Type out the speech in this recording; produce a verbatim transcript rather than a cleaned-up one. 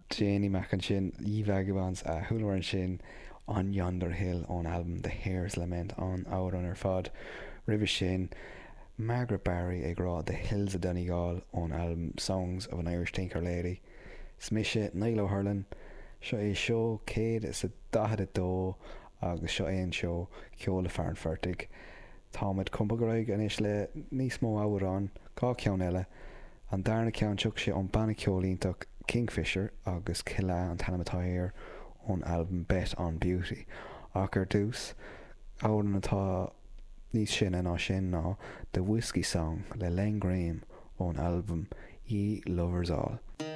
Janie Mac an sin í vagabonds a thuúlar an sin on Yonder Hill ón album The Hare's Lament an áir an ar fad ribh sin Margaret Barry ag rá The Hills of Donegal ón album Songs of an Irish Tinker Lady. Smise Niall O'Hurlan seo é seo céad is a dahad dó agus seo é an seo ceola fearn fertig. Táid cumpa go raibh an is le níos mó áhrán cá ceann eile an darna ceann tuach sé an banna ceolíntaach Kingfisher agus Killa an Tanamatá ón album Bet on Beauty. Ach ar dús áhan atá níos sin ná sin ná The Whiskey Song le Len Graham ón album E Lovers All.